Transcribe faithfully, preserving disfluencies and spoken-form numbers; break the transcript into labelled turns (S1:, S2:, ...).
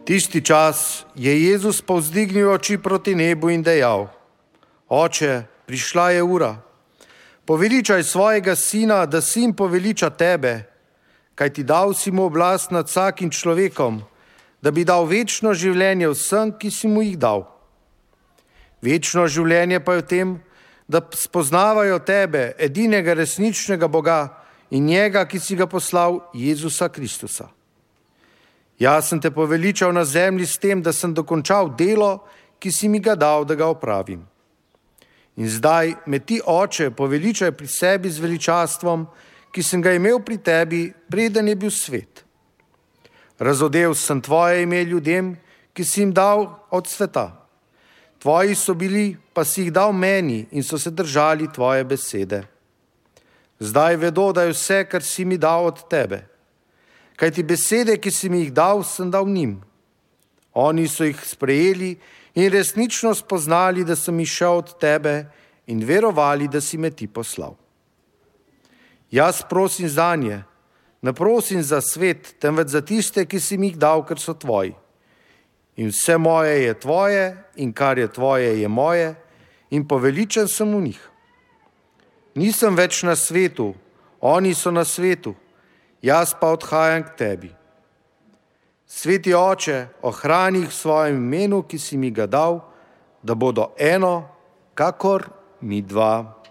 S1: Tisti čas je Jezus povzdignil oči proti nebu in dejal: Oče, prišla je ura. Poveličaj svojega sina, da sin poveliča tebe, kajti dal si mu oblast nad vsakim človekom, da bi dal večno življenje vsem, ki si mu jih dal. Večno življenje pa je v tem, da spoznavajo tebe, edinega resničnega Boga in njega, ki si ga poslal, Jezusa Kristusa. Jaz sem te poveličal na zemlji s tem, da sem dokončal delo, ki si mi ga dal, da ga opravim. In zdaj me ti, Oče, poveličaj pri sebi z veličastvom, ki sem ga imel pri tebi, preden je bil svet. Razodel sem tvoje ime ljudem, ki si jim dal od sveta. Tvoji so bili, pa si jih dal meni in so se držali tvoje besede. Zdaj vedo, da je vse, kar si mi dal od tebe. Kajti besede, ki si mi jih dal, sem dal njim. Oni so jih sprejeli in resnično spoznali, da sem išel od tebe in verovali, da si me ti poslal. Jaz prosim zanje, ne prosim za svet, temveč za tiste, ki si mi jih dal, ker so tvoji. In vse moje je tvoje in kar je tvoje je moje in poveličen sem v njih. Nisem več na svetu, oni so na svetu, jaz pa odhajam k tebi. Sveti Oče, ohrani jih v svojem imenu, ki si mi ga dal, da bodo eno, kakor mi dva.